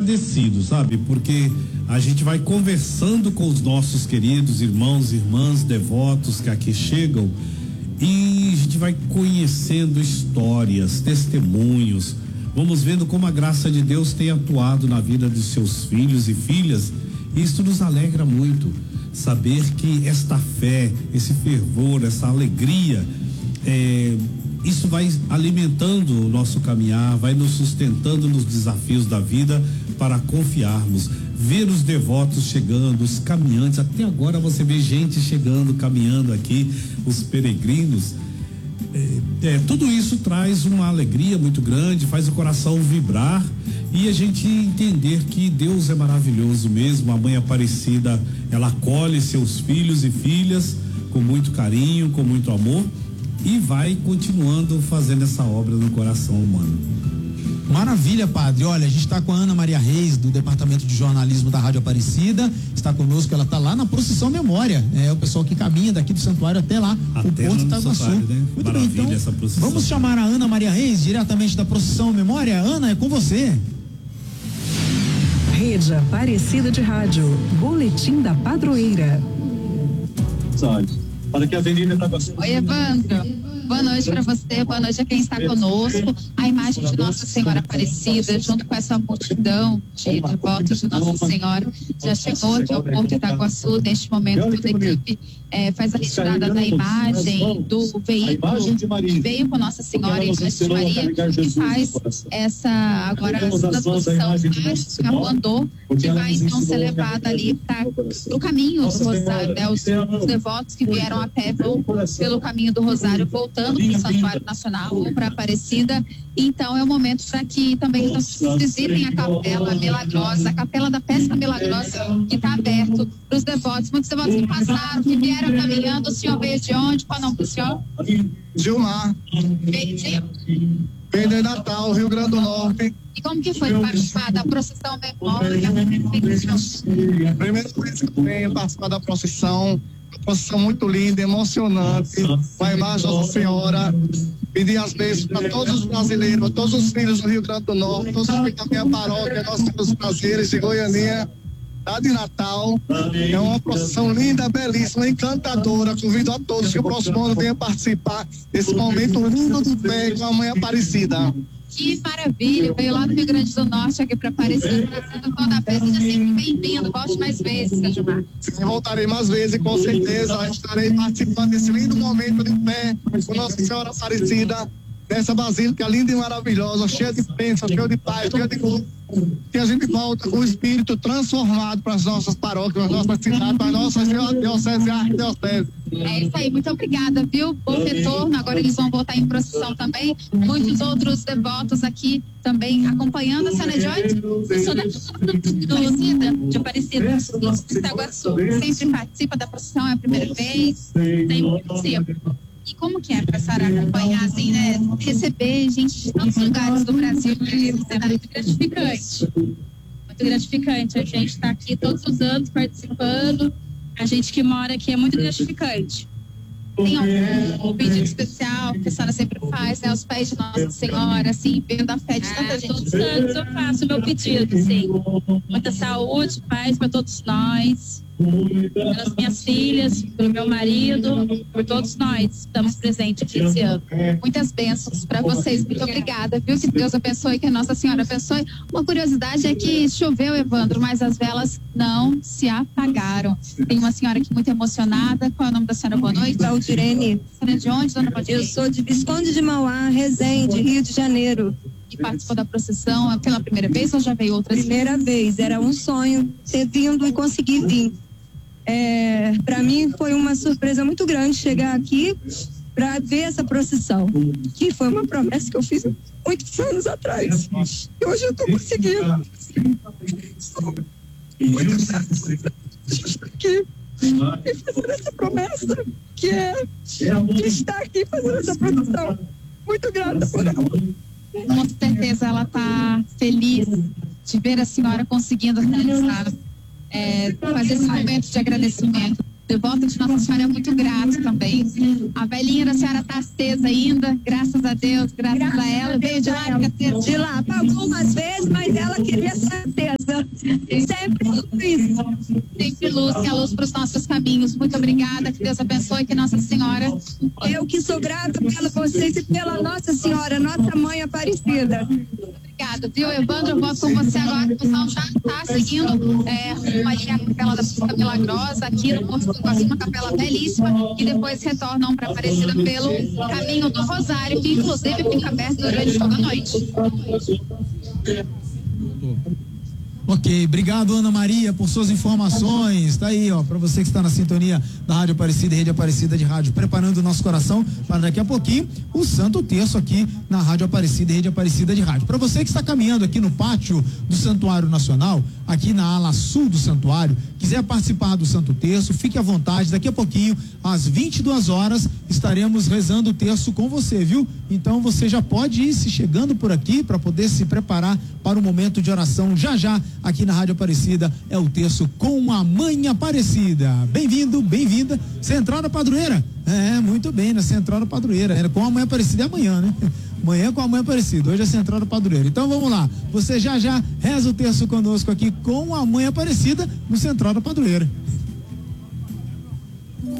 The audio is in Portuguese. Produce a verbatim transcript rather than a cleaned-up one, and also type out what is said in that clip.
agradecido, sabe? Porque a gente vai conversando com os nossos queridos irmãos e irmãs devotos que aqui chegam e a gente vai conhecendo histórias, testemunhos, vamos vendo como a graça de Deus tem atuado na vida dos seus filhos e filhas. Isso nos alegra muito, saber que esta fé, esse fervor, essa alegria, é, isso vai alimentando o nosso caminhar, vai nos sustentando nos desafios da vida para confiarmos, ver os devotos chegando, os caminhantes. Até agora você vê gente chegando, caminhando aqui, os peregrinos. É, é, tudo isso traz uma alegria muito grande, faz o coração vibrar e a gente entender que Deus é maravilhoso mesmo. A Mãe Aparecida, ela acolhe seus filhos e filhas com muito carinho, com muito amor e vai continuando fazendo essa obra no coração humano. Maravilha, padre. Olha, a gente está com a Ana Maria Reis, do Departamento de Jornalismo da Rádio Aparecida. Está conosco, ela está lá na Procissão Memória. É o pessoal que caminha daqui do santuário até lá, até o Porto Itaguaçu. Né? Muito Maravilha, bem, então essa procissão. Vamos chamar a Ana Maria Reis, diretamente da Procissão Memória. Ana, é com você. Rede Aparecida de Rádio, Boletim da Padroeira. Para que a Avenida Itaguaçu. Oi, Evandro. Boa noite para você, boa noite a quem está conosco. A imagem de Nossa Senhora Aparecida, junto com essa multidão de devotos de Nossa Senhora, já chegou aqui ao Porto Itaguaçu. Neste momento, toda a equipe é, faz a retirada da imagem do veículo que veio com Nossa Senhora em de Maria e faz essa, agora, a transposição a rua Andor, que vai então ser levada ali para o caminho do Rosário, né? Os, os devotos que vieram a pé vão pelo caminho do Rosário, voltando para o Santuário Nacional ou para Aparecida. Então é o momento para que também visitem a Capela Milagrosa, a Capela da Pesca Milagrosa, que está aberto para os devotos. Muitos devotos que passaram, que vieram caminhando. O senhor veio de onde? Qual é o nome do senhor? Gilmar. Veio de? Veio de Natal, Rio Grande do Norte. E como que foi participar da procissão memória? Primeira vez que eu venho participar da procissão. Procissão muito linda, emocionante, com a imagem da Nossa Senhora. Pedir as bênçãos para todos os brasileiros, para todos os filhos do Rio Grande do Norte, todos os da minha paróquia, Nossa Senhora dos Prazeres de Goiânia, lá de Natal. É uma procissão linda, belíssima, encantadora. Convido a todos que o próximo ano venham participar desse momento lindo de fé com a Mãe Aparecida. Que maravilha, veio lá do Rio Grande do Norte aqui para Aparecida, toda vez, seja sempre bem-vindo, volte mais vezes, seu Gilmar. Sim, voltarei mais vezes e com certeza estarei participando desse lindo momento de fé com Nossa Senhora Aparecida, nessa basílica linda e maravilhosa, cheia de bênção, cheia de paz, cheia de luz, que a gente volta com o espírito transformado para as nossas paróquias, para as nossas cidades, para as nossas dioceses e arquidioceses. É isso aí, muito obrigada, viu? Bom retorno. Agora eles vão voltar em procissão também. Muitos outros devotos aqui também acompanhando a cena de hoje. Eu sou da Aparecida, de Aparecida, de Itaguaçu. Sempre participa da procissão, é a primeira vez. Sempre participa. E como que é para a senhora acompanhar, assim, né? Receber gente de tantos lugares do Brasil, é muito gratificante. Muito gratificante. A gente está aqui todos os anos participando. A gente que mora aqui é muito gratificante. Tem algum pedido especial que a senhora sempre faz, né? Aos pés de Nossa Senhora, assim, vendo a fé de tanta ah, gente. Todos os anos eu faço o meu pedido, sim. Muita saúde, paz para todos nós. Pelas minhas filhas, pelo meu marido, por todos nós estamos presentes aqui esse ano. Muitas bênçãos para vocês, muito obrigada, viu? Que Deus abençoe, que a Nossa Senhora abençoe. Uma curiosidade é que choveu, Evandro, mas as velas não se apagaram. Tem uma senhora aqui muito emocionada. Qual é o nome da senhora? Boa noite. Valdirene. Senhora de onde, dona Valdirene? Eu sou de Visconde de Mauá, Resende, Rio de Janeiro. E participou da procissão pela primeira vez ou já veio outras vezes? Primeira vez, era um sonho ter vindo e conseguir vir. É, para mim foi uma surpresa muito grande chegar aqui para ver essa procissão, que foi uma promessa que eu fiz muitos anos atrás e hoje eu estou conseguindo. Muito grata aqui e fazer essa promessa, que é de estar aqui fazendo essa procissão. Muito grata por ela. Com certeza ela está feliz de ver a senhora conseguindo realizar. É, fazer esse momento de agradecimento. O devoto de Nossa Senhora é muito grato também. A velhinha da senhora está acesa ainda, graças a Deus, graças, graças a ela. Veio de lá, de lá, pagou umas vezes, mas ela queria ser acesa. Sempre luz. Sempre luz, que é a luz para os nossos caminhos. Muito obrigada, que Deus abençoe, que Nossa Senhora. Eu que sou grata pela vocês e pela Nossa Senhora, nossa Mãe Aparecida. Obrigada, viu, Evandro? Eu volto com você agora. O pessoal já está seguindo é, rumo ali a Capela da Busca Milagrosa, aqui no Porto do Iguaçu, uma capela belíssima, e depois retornam para Aparecida pelo caminho do Rosário, que inclusive fica aberto durante toda a noite. Ok, obrigado Ana Maria por suas informações. Tá aí, ó, para você que está na sintonia da Rádio Aparecida e Rede Aparecida de Rádio, preparando o nosso coração para daqui a pouquinho o Santo Terço aqui na Rádio Aparecida e Rede Aparecida de Rádio. Para você que está caminhando aqui no pátio do Santuário Nacional, aqui na ala sul do santuário, quiser participar do Santo Terço, fique à vontade. Daqui a pouquinho, às vinte e duas horas, estaremos rezando o terço com você, viu? Então você já pode ir se chegando por aqui para poder se preparar para o momento de oração já já. Aqui na Rádio Aparecida é o terço com a Mãe Aparecida. Bem-vindo, bem-vinda. Central da Padroeira. É, muito bem, na Central da Padroeira. Era com a Mãe Aparecida é amanhã, né? Amanhã com a Mãe Aparecida. Hoje é Central da Padroeira. Então vamos lá. Você já já reza o terço conosco aqui com a Mãe Aparecida no Central da Padroeira.